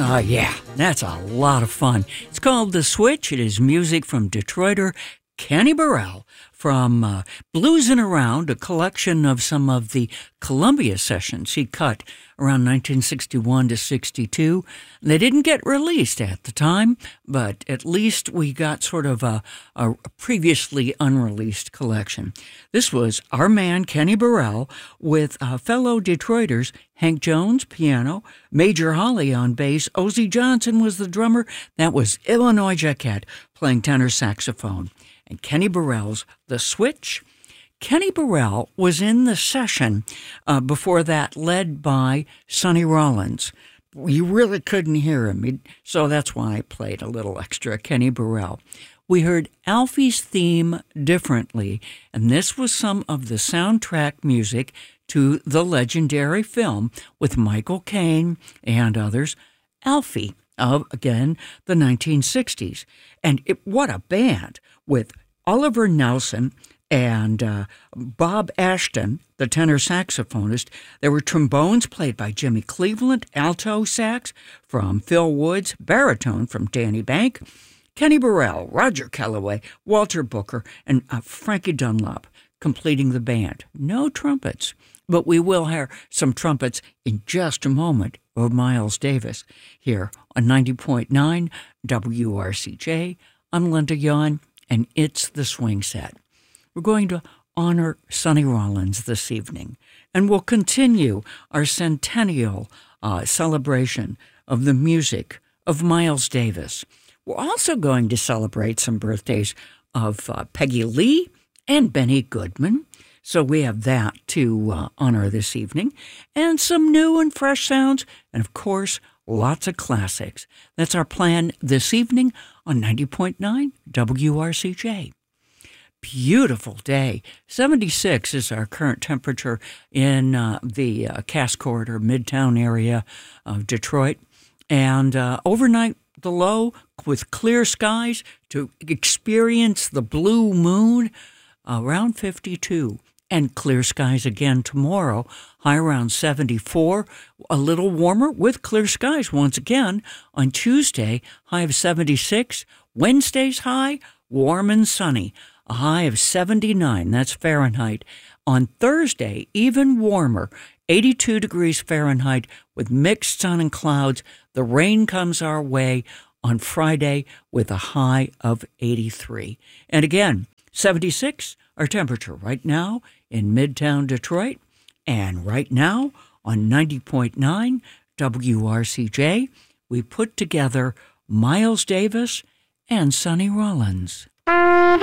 Yeah, that's a lot of fun. It's called The Switch. It is music from Detroiter Kenny Burrell from Bluesin' Around, a collection of some of the Columbia sessions he cut around 1961 to 62. They didn't get released at the time, but at least we got sort of a previously unreleased collection. This was our man Kenny Burrell with fellow Detroiters Hank Jones, piano, Major Holly on bass, Ozzie Johnson was the drummer. That was Illinois Jacquet playing tenor saxophone. And Kenny Burrell's The Switch. Kenny Burrell was in the session before that, led by Sonny Rollins. You really couldn't hear him, so that's why I played a little extra Kenny Burrell. We heard Alfie's theme differently, and this was some of the soundtrack music to the legendary film with Michael Caine and others, Alfie, of, again, the 1960s. And what a band, with Oliver Nelson and Bob Ashton, the tenor saxophonist. There were trombones played by Jimmy Cleveland, alto sax from Phil Woods, baritone from Danny Bank, Kenny Burrell, Roger Kellaway, Walter Booker, and Frankie Dunlop completing the band. No trumpets, but we will hear some trumpets in just a moment of Miles Davis here on 90.9 WRCJ. I'm Linda Yon, and it's the Swing Set. We're going to honor Sonny Rollins this evening, and we'll continue our centennial celebration of the music of Miles Davis. We're also going to celebrate some birthdays of Peggy Lee and Benny Goodman, so we have that to honor this evening, and some new and fresh sounds, and of course, lots of classics. That's our plan this evening on 90.9 WRCJ. Beautiful day. 76 is our current temperature in the Cass Corridor, Midtown area of Detroit. And overnight, the low with clear skies to experience the blue moon around 52. And clear skies again tomorrow, high around 74, a little warmer with clear skies once again on Tuesday, high of 76. Wednesday's high, warm and sunny, a high of 79, that's Fahrenheit. On Thursday, even warmer, 82 degrees Fahrenheit with mixed sun and clouds. The rain comes our way on Friday with a high of 83. And again, 76, our temperature right now in Midtown Detroit, and right now on 90.9 WRCJ, we put together Miles Davis and Sonny Rollins.